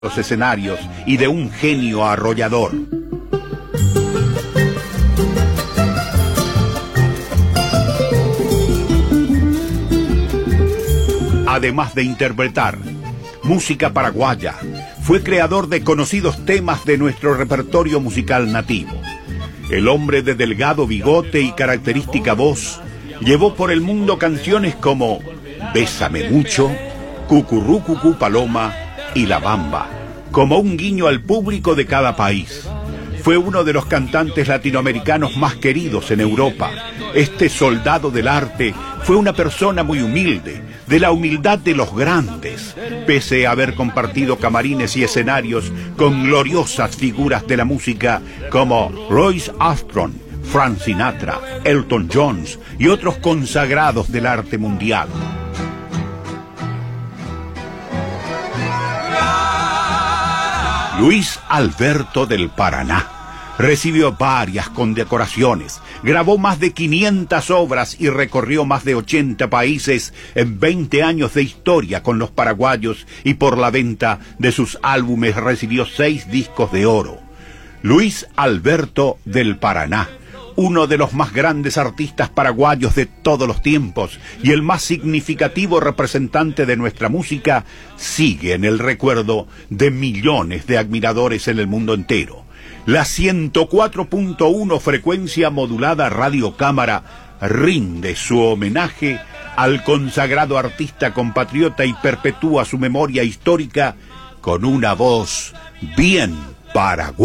los escenarios y de un genio arrollador. Además de interpretar música paraguaya, fue creador de conocidos temas de nuestro repertorio musical nativo. El hombre de delgado bigote y característica voz llevó por el mundo canciones como Bésame Mucho, Cucurrucucú Paloma y La Bamba, como un guiño al público de cada país. Fue uno de los cantantes latinoamericanos más queridos en Europa. Este soldado del arte fue una persona muy humilde, de la humildad de los grandes, pese a haber compartido camarines y escenarios con gloriosas figuras de la música como Louis Armstrong, Frank Sinatra, Elton John y otros consagrados del arte mundial. Luis Alberto del Paraná recibió varias condecoraciones, grabó más de 500 obras y recorrió más de 80 países en 20 años de historia con los paraguayos, y por la venta de sus álbumes recibió 6 discos de oro. Luis Alberto del Paraná, uno de los más grandes artistas paraguayos de todos los tiempos y el más significativo representante de nuestra música, sigue en el recuerdo de millones de admiradores en el mundo entero. La 104.1 frecuencia modulada Radio Cámara rinde su homenaje al consagrado artista compatriota y perpetúa su memoria histórica con una voz bien paraguaya.